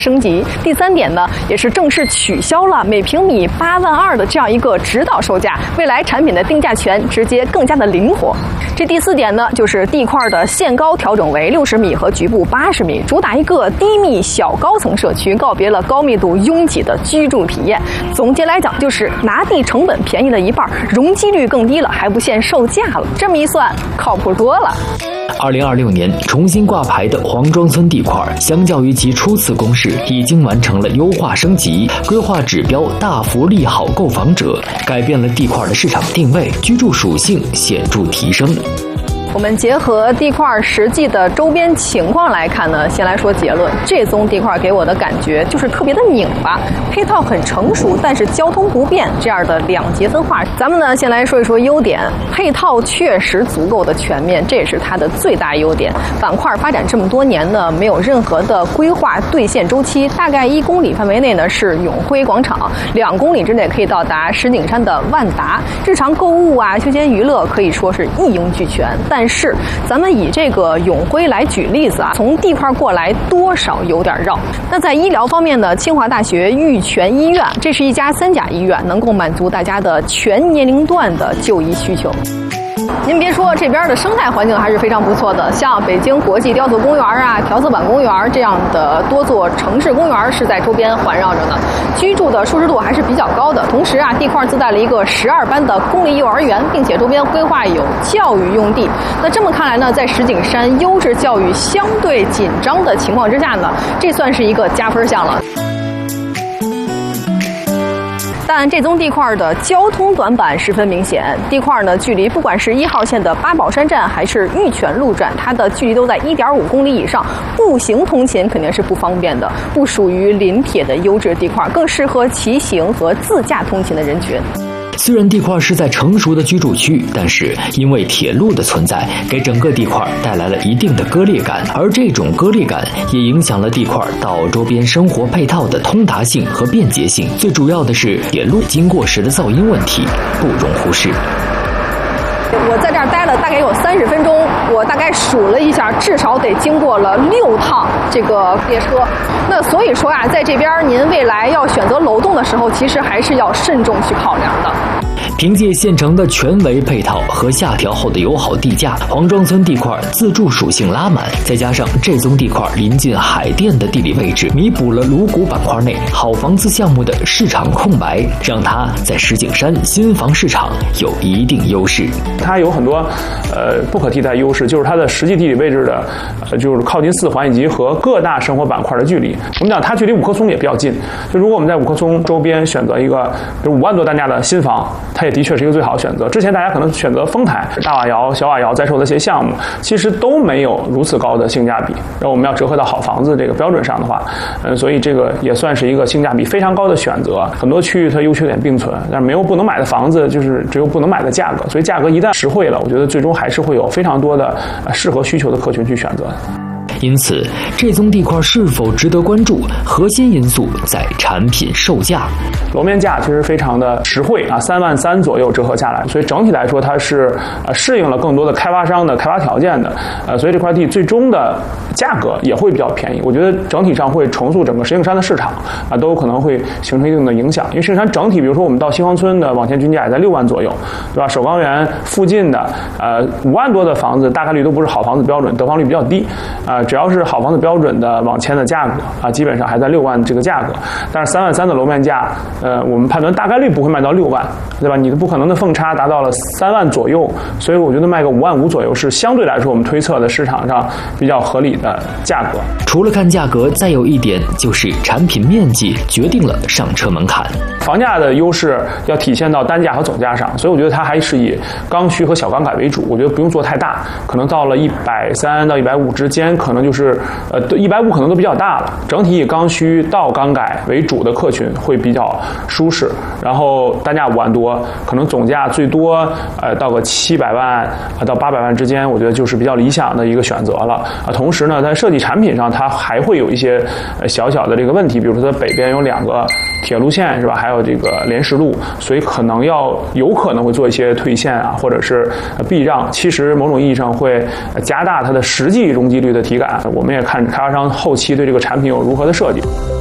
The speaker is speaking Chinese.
升级。第3点呢，也是正式取消了每平米8.2万的这样一个指导售价，未来产品的定价权直接更加的灵活。这第4点呢，就是地块的限高调整为60米和局部80米，主打一个低密小高层社区，告别了高密度拥挤的居住体验。总结来讲，就是拿地成本便宜了1半，容积率更低了，还不限售价了。这么一算，靠谱多了。 2026年重新挂牌的黄庄村地块，相较于其初次公示，已经完成了优化升级，规划指标大幅利好购房者，改变了地块的市场定位，居住属性显著提升。 我们结合地块实际的周边情况来看呢，先来说结论。这宗地块给我的感觉就是特别的拧巴，配套很成熟，但是交通不便，这样的2极分化。咱们呢先来说一说优点，配套确实足够的全面，这也是它的最大优点。板块发展这么多年呢，没有任何的规划兑现周期，大概1公里范围内呢是永辉广场，2公里之内可以到达石景山的万达，日常购物啊、休闲娱乐可以说是一应俱全。但是咱们以这个永辉来举例子啊，从地块过来多少有点绕。那在医疗方面呢，清华大学玉泉医院，这是一家3甲医院，能够满足大家的全年龄段的就医需求。您别说，这边的生态环境还是非常不错的，像北京国际雕塑公园啊、调色板公园这样的多座城市公园是在周边环绕着的，居住的舒适度还是比较高的。同时啊，地块自带了一个12班的公立幼儿园，并且周边规划有教育用地。那这么看来呢，在石景山优质教育相对紧张的情况之下呢，这算是一个加分项了。但这宗地块的交通短板十分明显，地块呢距离不管是1号线的八宝山站还是玉泉路站，它的距离都在1.5公里以上，步行通勤肯定是不方便的，不属于临铁的优质地块，更适合骑行和自驾通勤的人群。 虽然地块是在成熟的居住区，但是因为铁路的存在，给整个地块带来了一定的割裂感，而这种割裂感也影响了地块到周边生活配套的通达性和便捷性。最主要的是铁路经过时的噪音问题不容忽视。 我在这儿待了大概有30分钟，我大概数了一下，至少得经过了6趟这个列车。那所以说啊，在这边您未来要选择楼栋的时候，其实还是要慎重去考量的。 凭借现成的全维配套和下调后的友好地价，黄庄村地块自住属性拉满，再加上这宗地块临近海淀的地理位置，弥补了鲁谷板块内好房子项目的市场空白，让它在石景山新房市场有一定优势。 它有很多不可替代优势，就是它的实际地理位置的就是靠近4环以及和各大生活板块的距离。我们讲它距离五棵松也比较近，就如果我们在五棵松周边选择一个比如5万多单价的新房，它也的确是一个最好的选择。之前大家可能选择丰台、大瓦窑、小瓦窑在售的一些项目，其实都没有如此高的性价比。然后我们要折合到好房子这个标准上的话，所以这个也算是一个性价比非常高的选择。很多区域它优缺点并存，但是没有不能买的房子，就是只有不能买的价格。所以价格一旦实惠了，我觉得最终还是会有非常多的适合需求的客群去选择的。 因此，这宗地块是否值得关注，核心因素在产品售价。 楼面价其实非常的实惠啊，3.3万左右折合下来，所以整体来说它是适应了更多的开发商的开发条件的，所以这块地最终的价格也会比较便宜。我觉得整体上会重塑整个石景山的市场啊，都有可能会形成一定的影响。因为石景山整体，比如说我们到西黄村的往前均价也在6万左右，对吧？首钢园附近的5万多的房子，大概率都不是好房子标准，得房率比较低啊。只要是好房子标准的往前的价格啊，基本上还在6万这个价格。但是3.3万的楼面价，我们判断大概率不会卖到6万，对吧？你的不可能的缝差达到了3万左右，所以我觉得卖个5.5万左右是相对来说我们推测的市场上比较合理的价格。 除了看价格，再有一点就是产品面积决定了上车门槛。 房价的优势要体现到单价和总价上，所以我觉得它还是以刚需和小钢改为主。我觉得不用做太大，可能到了130到150之间，可能就是150可能都比较大了。整体以刚需到钢改为主的客群会比较舒适，然后单价5万多，可能总价最多到个700万到800万之间，我觉得就是比较理想的一个选择了啊。同时呢，在设计产品上，它还会有一些小小的这个问题，比如说它北边有2个铁路线是吧？还有这个连石路，所以有可能会做一些退线啊，或者是避让。其实某种意义上会加大它的实际容积率的体感。我们也看开发商后期对这个产品有如何的设计。